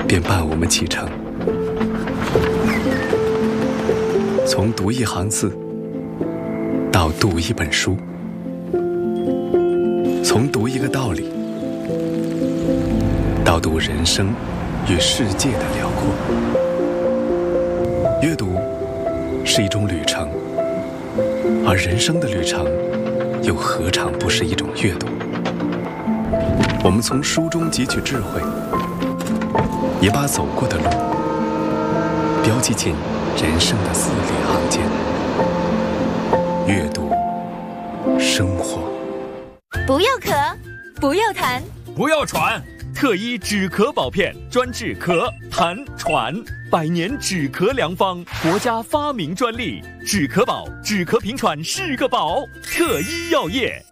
便伴我们启程。从读一行字到读一本书，从读一个道理到读人生与世界的辽阔。阅读是一种旅程，而人生的旅程又何尝不是一种阅读？我们从书中汲取智慧，也把走过的路标记进人生的字里行间。阅读，生活。 不要咳，不要痰， 不要喘。特医止咳保片，专治咳、痰、喘，100年止咳良方，国家发明专利。止咳宝，止咳平喘是个宝。特医药业。